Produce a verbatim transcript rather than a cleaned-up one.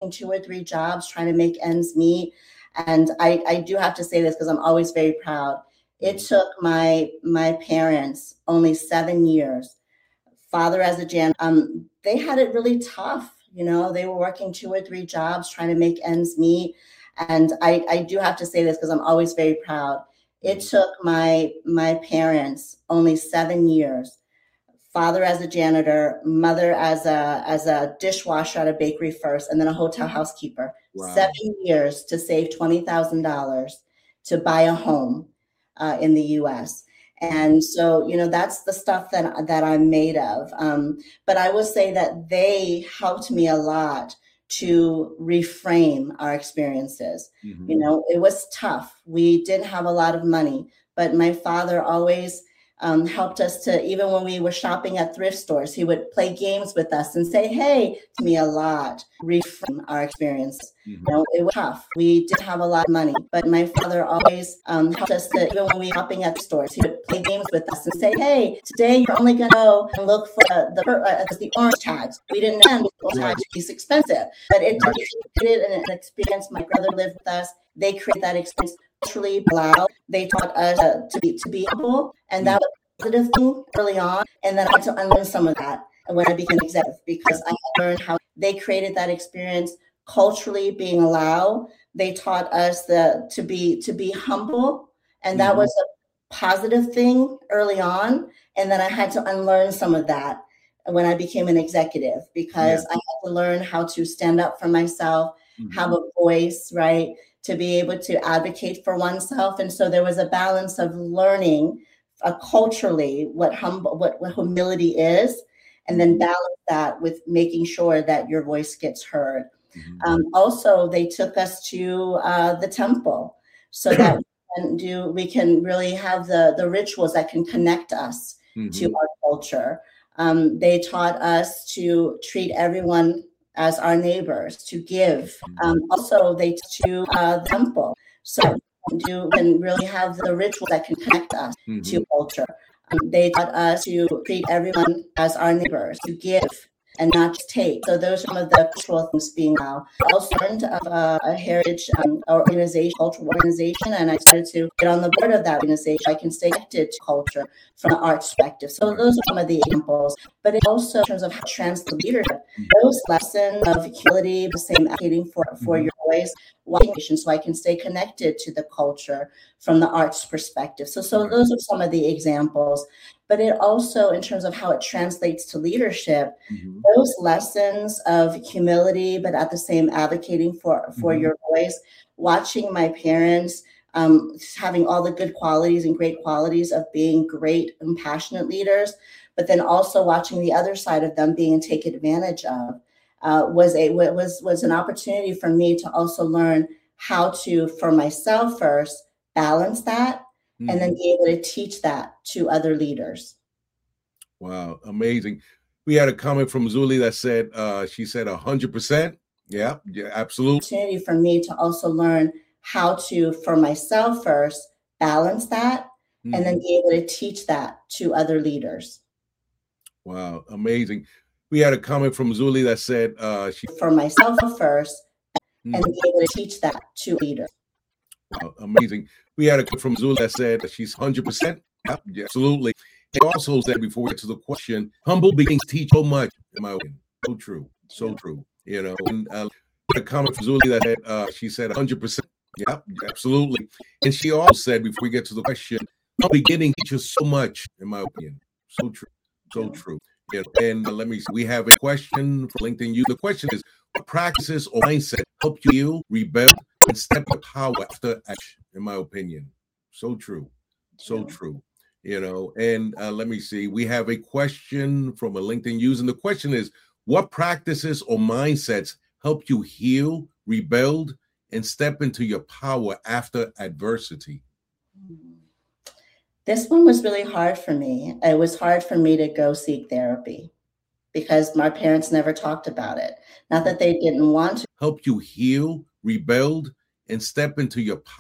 two or three jobs trying to make ends meet. And I, I do have to say this because I'm always very proud. It took my my parents only seven years. Father as a janitor, um, they had it really tough. You know, they were working two or three jobs trying to make ends meet. And I, I do have to say this because I'm always very proud. It took my my parents only seven years. Father as a janitor, mother as a as a dishwasher at a bakery first, and then a hotel housekeeper. Wow. Seven years to save twenty thousand dollars to buy a home uh, in the U S. And so, you know, that's the stuff that that I'm made of. Um, but I will say that they helped me a lot to reframe our experiences. Mm-hmm. You know, it was tough. We didn't have a lot of money, but my father always um, helped us to, even when we were shopping at thrift stores, he would play games with us and say, hey, to me a lot, reframe our experiences. Mm-hmm. You know, it was tough. We didn't have a lot of money, but my father always um, helped us to, even when we were shopping at stores, he would play games with us and say, hey, today you're only going to go and look for uh, the uh, the orange tags. We didn't know those tags is expensive, but it created an experience. My brother lived with us. They created that experience. Culturally loud. They taught us uh, to be to be humble, and that was a positive thing early on. And then I had to unlearn some of that when I became executive because I learned how they created that experience. Culturally being allowed, they taught us the to be to be humble, and that mm-hmm. was a positive thing early on. And then I had to unlearn some of that when I became an executive because yeah. I had to learn how to stand up for myself, mm-hmm. have a voice, right? To be able to advocate for oneself. And so there was a balance of learning uh, culturally what humble, what, what humility is, and then balance that with making sure that your voice gets heard. Mm-hmm. Um, also, they took us to uh, the temple so that we can do, we can really have the, the rituals that can connect us mm-hmm. to our culture. Um, they taught us to treat everyone as our neighbors, to give. Um, also, they to uh, the temple, so we can, can really have the ritual that can connect us mm-hmm. to culture. Um, they taught us to treat everyone as our neighbors, to give and not just take. So those are some of the cultural things being now. I also learned of a, a heritage um, organization, cultural organization, and I started to get on the board of that organization. I can stay connected to culture from an art perspective. So those are some of the examples. But it also, in terms of how to translate leadership, those lessons of humility, the same advocating for, for your voice, so I can stay connected to the culture from the arts perspective. So, so those are some of the examples. But it also, in terms of how it translates to leadership, mm-hmm. those lessons of humility, but at the same advocating for, for mm-hmm. your voice, watching my parents um, having all the good qualities and great qualities of being great and passionate leaders, but then also watching the other side of them being taken advantage of, uh, was a was was an opportunity for me to also learn how to, for myself first, balance that. Mm-hmm. And then be able to teach that to other leaders. Wow, amazing. We had a comment from Zuli that said, uh, she said one hundred percent. Yeah, yeah, absolutely. Opportunity for me to also learn how to, for myself first, balance that, mm-hmm. and then be able to teach that to other leaders. Wow, amazing. We had a comment from Zuli that said, uh, she for myself first, mm-hmm. and be able to teach that to leaders. Wow, amazing. We had a comment from Zula that said she's one hundred percent. Yeah, absolutely. He also said, before we get to the question, humble beginnings teach so much, in my opinion. So true. So true. You know, and uh, a comment from Zuli that said, uh, she said one hundred percent. Yeah, absolutely. And she also said, before we get to the question, humble beginning teaches so much, in my opinion. So true. So true. You know, and uh, let me see. We have a question for LinkedIn You. The question is, what practices or mindset help you heal, rebel, and step to power after action, in my opinion? So true. So yeah. true. You know, and uh, let me see. We have a question from a LinkedIn user. And the question is, what practices or mindsets help you heal, rebuild, and step into your power after adversity? This one was really hard for me. It was hard for me to go seek therapy because my parents never talked about it. Not that they didn't want to. Help you heal, rebuild, and step into your power.